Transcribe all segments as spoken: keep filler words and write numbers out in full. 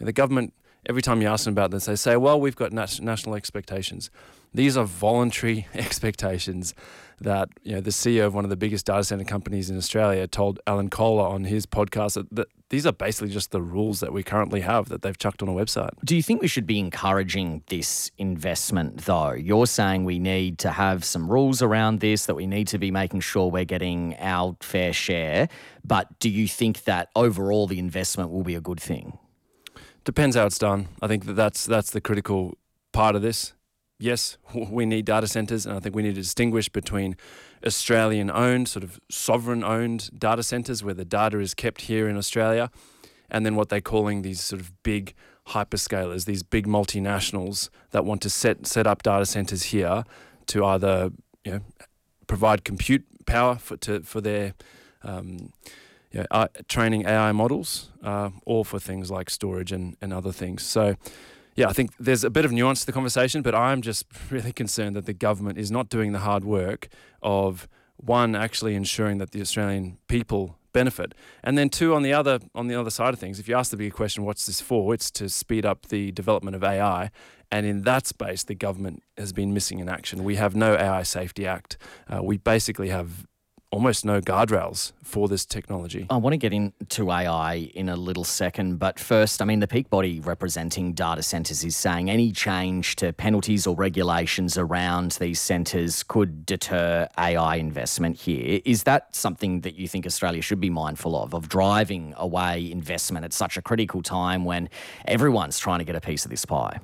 The government, every time you ask them about this, they say, well, we've got nat- national expectations. These are voluntary expectations that, you know, the C E O of one of the biggest data center companies in Australia told Alan Kohler on his podcast that, that these are basically just the rules that we currently have that they've chucked on a website. Do you think we should be encouraging this investment, though? You're saying we need to have some rules around this, that we need to be making sure we're getting our fair share. But do you think that overall the investment will be a good thing? Depends how it's done. I think that that's, that's the critical part of this. Yes, we need data centers, and I think we need to distinguish between Australian-owned, sort of sovereign-owned data centers where the data is kept here in Australia, and then what they're calling these sort of big hyperscalers, these big multinationals that want to set set up data centers here to either, you know, provide compute power for to for their um, you know, uh, training A I models, uh, or for things like storage and, and other things. So. Yeah, I think there's a bit of nuance to the conversation, but I'm just really concerned that the government is not doing the hard work of, one, actually ensuring that the Australian people benefit, and then two, on the other on the other side of things, if you ask the big question, what's this for? It's to speed up the development of A I, and in that space, the government has been missing in action. We have no A I Safety Act. Uh, we basically have almost no guardrails for this technology. I want to get into A I in a little second, but first, I mean, the peak body representing data centres is saying any change to penalties or regulations around these centres could deter A I investment here. Is that something that you think Australia should be mindful of, of driving away investment at such a critical time when everyone's trying to get a piece of this pie?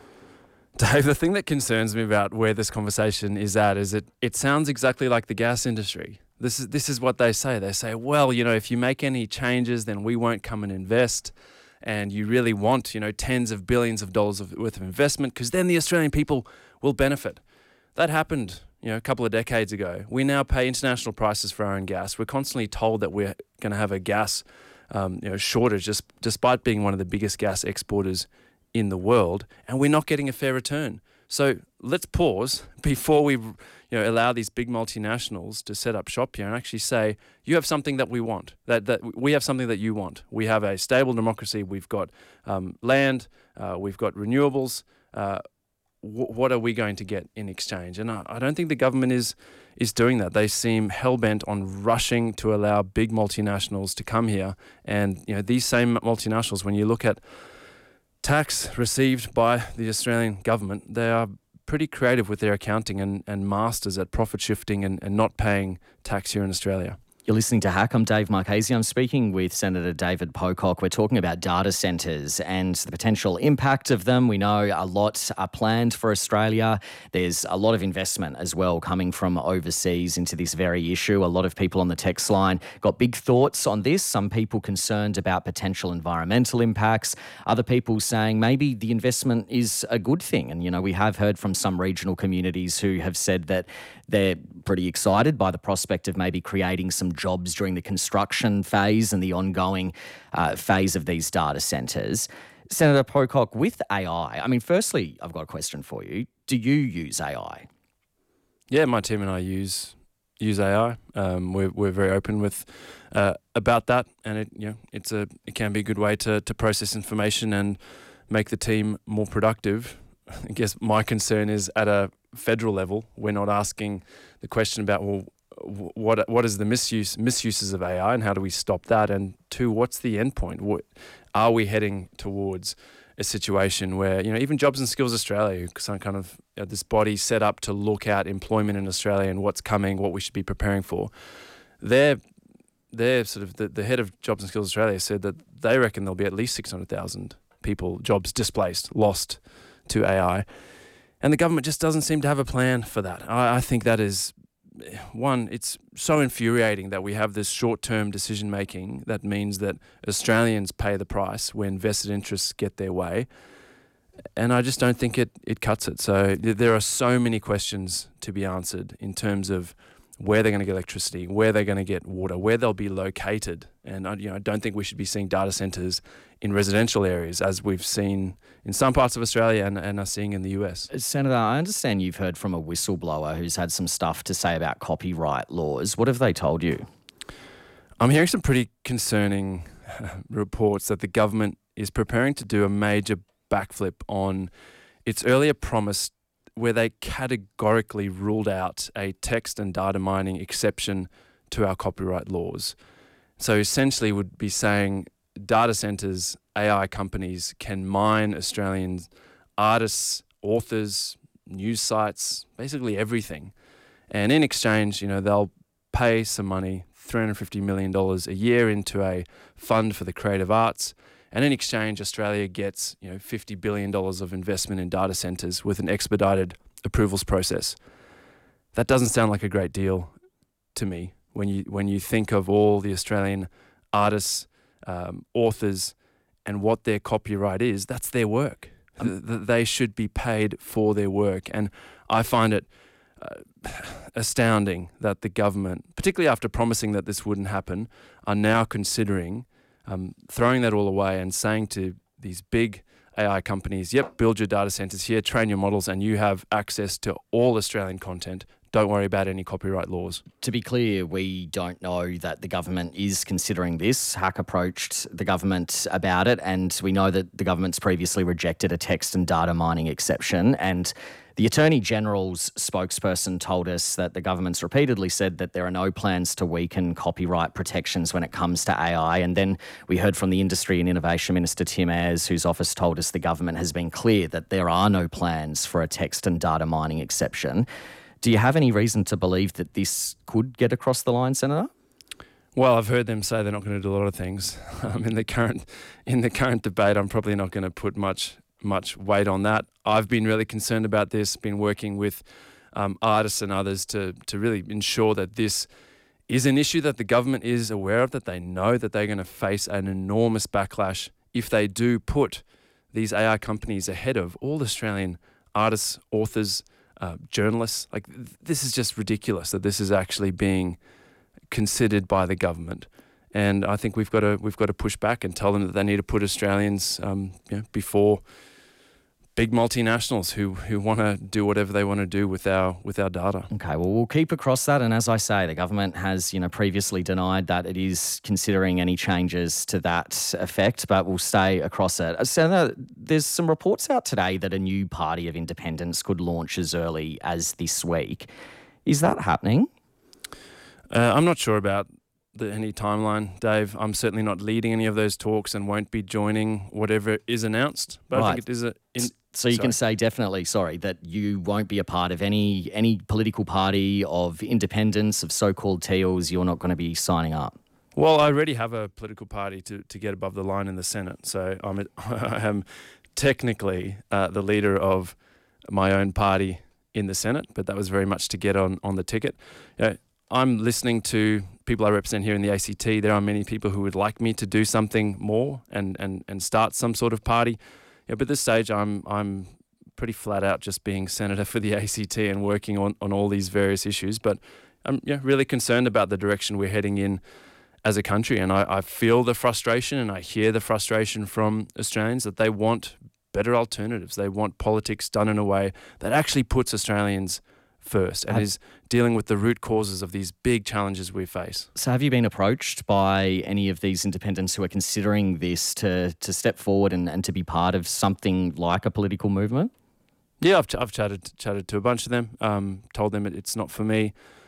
Dave, the thing that concerns me about where this conversation is at is it, it sounds exactly like the gas industry. This is this is what they say. They say, well, you know, if you make any changes, then we won't come and invest. And you really want, you know, tens of billions of dollars of, worth of investment, because then the Australian people will benefit. That happened, you know, a couple of decades ago. We now pay international prices for our own gas. We're constantly told that we're going to have a gas um, you know, shortage, just, despite being one of the biggest gas exporters in the world, and we're not getting a fair return. So let's pause before we, you know, allow these big multinationals to set up shop here and actually say, you have something that we want, that, that we have something that you want. We have a stable democracy. We've got um, land. Uh, we've got renewables. Uh, w- what are we going to get in exchange? And I, I don't think the government is is doing that. They seem hell-bent on rushing to allow big multinationals to come here. And, you know, these same multinationals, when you look at tax received by the Australian government, they are pretty creative with their accounting and, and masters at profit shifting and, and not paying tax here in Australia. You're listening to Hack. I'm Dave Marchese. I'm speaking with Senator David Pocock. We're talking about data centres and the potential impact of them. We know a lot are planned for Australia. There's a lot of investment as well coming from overseas into this very issue. A lot of people on the text line got big thoughts on this. Some people concerned about potential environmental impacts. Other people saying maybe the investment is a good thing. And, you know, we have heard from some regional communities who have said that they're pretty excited by the prospect of maybe creating some jobs during the construction phase and the ongoing uh, phase of these data centres. Senator Pocock, with A I, I mean, firstly, I've got a question for you. Do you use A I? Yeah, my team and I use use A I. Um, we're we're very open with uh, about that, and it you know it's a it can be a good way to to process information and make the team more productive. I guess my concern is at a federal level, we're not asking the question about, well, what what is the misuse misuses of A I and how do we stop that? And two, what's the end point? What, are we heading towards a situation where, you know, even Jobs and Skills Australia, some kind of you know, this body set up to look at employment in Australia and what's coming, what we should be preparing for, they're they're sort of the, the head of Jobs and Skills Australia said that they reckon there'll be at least six hundred thousand people, jobs displaced, lost to A I. And the government just doesn't seem to have a plan for that. I, I think that is, one, it's so infuriating that we have this short-term decision-making that means that Australians pay the price when vested interests get their way. And I just don't think it, it cuts it. So there are so many questions to be answered in terms of where they're going to get electricity, where they're going to get water, where they'll be located. And I, you know, I don't think we should be seeing data centres in residential areas as we've seen in some parts of Australia and, and are seeing in the U S. Senator, I understand you've heard from a whistleblower who's had some stuff to say about copyright laws. What have they told you? I'm hearing some pretty concerning reports that the government is preparing to do a major backflip on its earlier promise, where they categorically ruled out a text and data mining exception to our copyright laws. So essentially would be saying data centers, A I companies can mine Australian artists, authors, news sites, basically everything. And in exchange, you know, they'll pay some money, three hundred fifty million dollars a year, into a fund for the creative arts. And in exchange, Australia gets, you know, fifty billion dollars of investment in data centers with an expedited approvals process. That doesn't sound like a great deal to me when you when you think of all the Australian artists, um, authors, and what their copyright is. That's their work. Um, they should be paid for their work. And I find it uh, astounding that the government, particularly after promising that this wouldn't happen, are now considering um, throwing that all away and saying to these big A I companies, yep, build your data centers here, train your models, and you have access to all Australian content. Don't worry about any copyright laws. To be clear, we don't know that the government is considering this. Hack approached the government about it, and we know that the government's previously rejected a text and data mining exception. And the Attorney General's spokesperson told us that the government's repeatedly said that there are no plans to weaken copyright protections when it comes to A I. And then we heard from the Industry and Innovation Minister, Tim Ayres, whose office told us the government has been clear that there are no plans for a text and data mining exception. Do you have any reason to believe that this could get across the line, Senator? Well, I've heard them say they're not going to do a lot of things. Um, in the current in the current debate, I'm probably not going to put much much weight on that. I've been really concerned about this. Been working with um, artists and others to to really ensure that this is an issue that the government is aware of, that they know that they're going to face an enormous backlash if they do put these A I companies ahead of all Australian artists, authors, Uh, journalists. Like, th- this is just ridiculous that this is actually being considered by the government, and I think we've got to we've got to push back and tell them that they need to put Australians um, you know, before big multinationals who who want to do whatever they want to do with our with our data. Okay, well, we'll keep across that. And as I say, the government has, you know, previously denied that it is considering any changes to that effect, but we'll stay across it. Senator, there's some reports out today that a new party of independents could launch as early as this week. Is that happening? Uh, I'm not sure about the, any timeline, Dave. I'm certainly not leading any of those talks and won't be joining whatever is announced. But right. I think it is a... In, So you Sorry. can say definitely, sorry, that you won't be a part of any any political party of independents, of so-called teals. You're not going to be signing up. Well, I already have a political party to, to get above the line in the Senate. So I'm a, I am technically uh, the leader of my own party in the Senate, but that was very much to get on, on the ticket. You know, I'm listening to people I represent here in the A C T. There are many people who would like me to do something more and, and, and start some sort of party. Yeah, but at this stage, I'm I'm pretty flat out just being senator for the A C T and working on, on all these various issues. But I'm yeah, really concerned about the direction we're heading in as a country. And I, I feel the frustration and I hear the frustration from Australians that they want better alternatives. They want politics done in a way that actually puts Australians first and is dealing with the root causes of these big challenges we face. So have you been approached by any of these independents who are considering this to to step forward and, and to be part of something like a political movement? Yeah, I've, ch- I've chatted chatted to a bunch of them, um, told them it, it's not for me.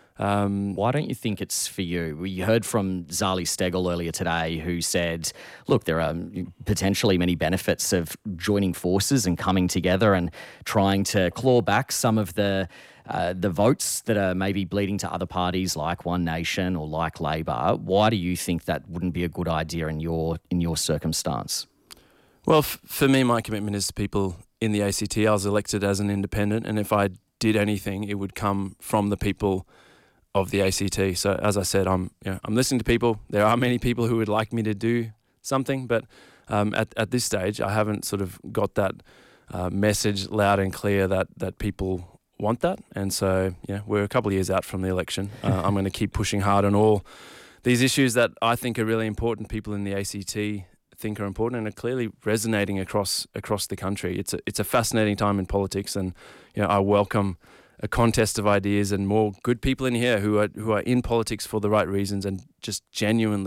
Um, Why don't you think it's for you? We heard from Zali Steggall earlier today, who said, look, there are potentially many benefits of joining forces and coming together and trying to claw back some of the uh, the votes that are maybe bleeding to other parties like One Nation or like Labor. Why do you think that wouldn't be a good idea in your in your circumstance? Well, f- for me, my commitment is to people in the A C T. I was elected as an independent, and if I did anything, it would come from the people of the A C T. So as I said, I'm you know, I'm listening to people. There are many people who would like me to do something, but um, at at this stage, I haven't sort of got that uh, message loud and clear that that people want that. And so yeah, we're a couple of years out from the election. Uh, I'm going to keep pushing hard on all these issues that I think are really important. People in the A C T think are important and are clearly resonating across across the country. It's a it's a fascinating time in politics, and you know I welcome a contest of ideas and more good people in here who are who are in politics for the right reasons and just genuinely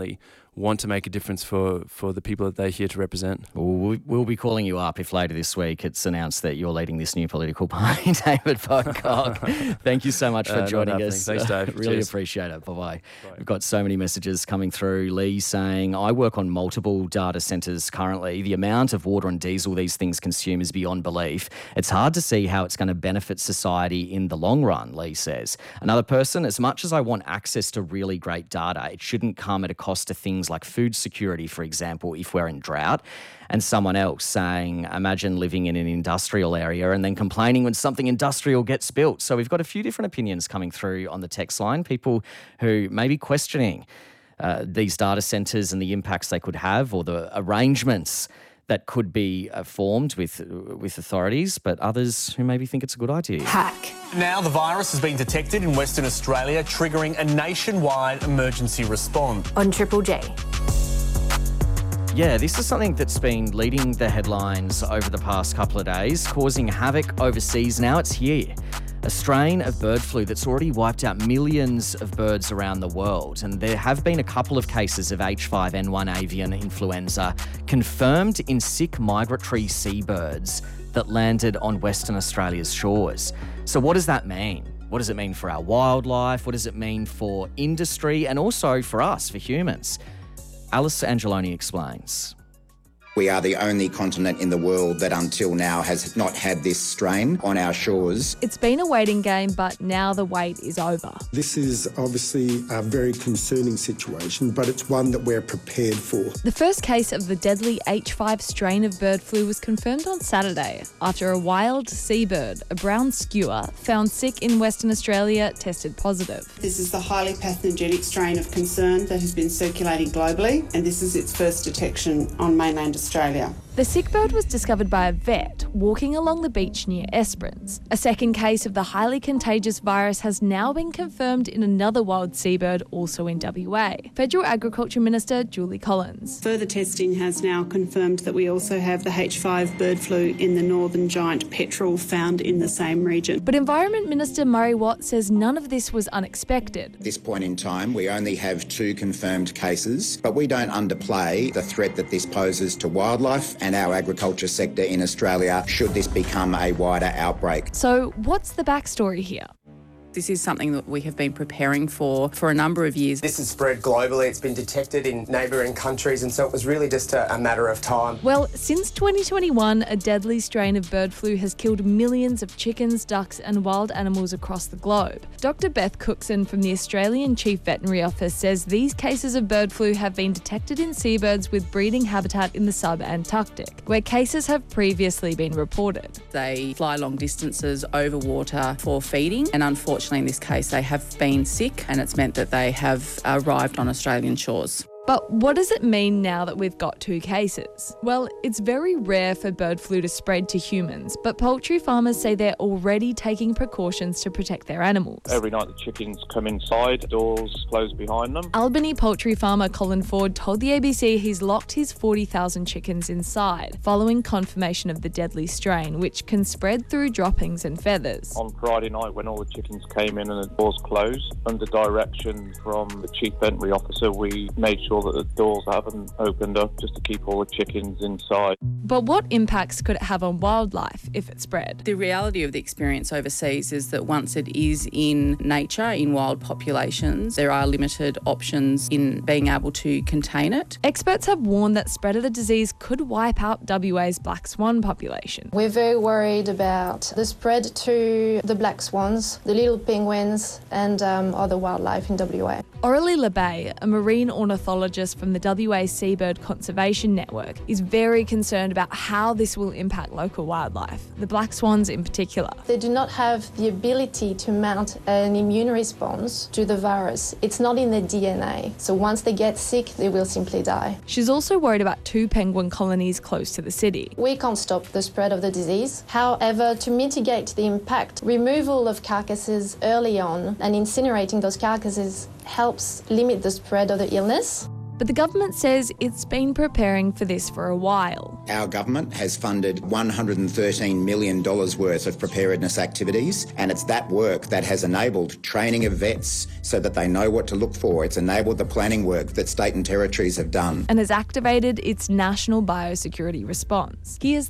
want to make a difference for, for the people that they're here to represent. Well, we'll be calling you up if later this week it's announced that you're leading this new political party, David Pocock. Thank you so much for Uh, joining not us. happening. Thanks, Dave. Really Cheers. appreciate it. Bye-bye. Bye. We've got so many messages coming through. Lee saying, I work on multiple data centres currently. The amount of water and diesel these things consume is beyond belief. It's hard to see how it's going to benefit society in the long run, Lee says. Another person, as much as I want access to really great data, it shouldn't come at a cost to things like food security, for example, if we're in drought. And someone else saying, imagine living in an industrial area and then complaining when something industrial gets built. So we've got a few different opinions coming through on the text line, people who may be questioning uh, these data centres and the impacts they could have, or the arrangements that could be uh, formed with with authorities, but others who maybe think it's a good idea. Hack. Now the virus has been detected in Western Australia, triggering a nationwide emergency response. On Triple J. Yeah, this is something that's been leading the headlines over the past couple of days, causing havoc overseas. Now it's here. A strain of bird flu that's already wiped out millions of birds around the world. And there have been a couple of cases of H five N one avian influenza confirmed in sick migratory seabirds that landed on Western Australia's shores. So what does that mean? What does it mean for our wildlife? What does it mean for industry and also for us, for humans? Alice Angeloni explains. We are the only continent in the world that until now has not had this strain on our shores. It's been a waiting game, but now the wait is over. This is obviously a very concerning situation, but it's one that we're prepared for. The first case of the deadly H five strain of bird flu was confirmed on Saturday after a wild seabird, a brown skua, found sick in Western Australia, tested positive. This is the highly pathogenic strain of concern that has been circulating globally, and this is its first detection on mainland Australia. The sick bird was discovered by a vet walking along the beach near Esperance. A second case of the highly contagious virus has now been confirmed in another wild seabird, also in W A. Federal Agriculture Minister Julie Collins. Further testing has now confirmed that we also have the H five bird flu in the northern giant petrel found in the same region. But Environment Minister Murray Watt says none of this was unexpected. At this point in time, we only have two confirmed cases, but we don't underplay the threat that this poses to wildlife and our agriculture sector in Australia should this become a wider outbreak. So what's the backstory here? This is something that we have been preparing for for a number of years. This has spread globally. It's been detected in neighbouring countries, and so it was really just a, a matter of time. Well, since twenty twenty-one, a deadly strain of bird flu has killed millions of chickens, ducks and wild animals across the globe. Doctor Beth Cookson from the Australian Chief Veterinary Office says these cases of bird flu have been detected in seabirds with breeding habitat in the sub-Antarctic, where cases have previously been reported. They fly long distances over water for feeding, and unfortunately in this case they have been sick, and it's meant that they have arrived on Australian shores. But what does it mean now that we've got two cases? Well, it's very rare for bird flu to spread to humans, but poultry farmers say they're already taking precautions to protect their animals. Every night the chickens come inside, doors close behind them. Albany poultry farmer Colin Ford told the A B C he's locked his forty thousand chickens inside, following confirmation of the deadly strain, which can spread through droppings and feathers. On Friday night, when all the chickens came in and the doors closed, under direction from the Chief Veterinary Officer, we made sure that the doors haven't opened up just to keep all the chickens inside. But what impacts could it have on wildlife if it spread? The reality of the experience overseas is that once it is in nature, in wild populations, there are limited options in being able to contain it. Experts have warned that spread of the disease could wipe out W A's black swan population. We're very worried about the spread to the black swans, the little penguins and um, other wildlife in W A. Aurelie LeBay, a marine ornithologist from the W A Seabird Conservation Network, is very concerned about how this will impact local wildlife, the black swans in particular. They do not have the ability to mount an immune response to the virus. It's not in their D N A. So once they get sick, they will simply die. She's also worried about two penguin colonies close to the city. We can't stop the spread of the disease. However, to mitigate the impact, removal of carcasses early on and incinerating those carcasses helps limit the spread of the illness. But the government says it's been preparing for this for a while. Our government has funded one hundred thirteen million dollars worth of preparedness activities, and it's that work that has enabled training of vets so that they know what to look for. It's enabled the planning work that state and territories have done. And has activated its national biosecurity response. Here's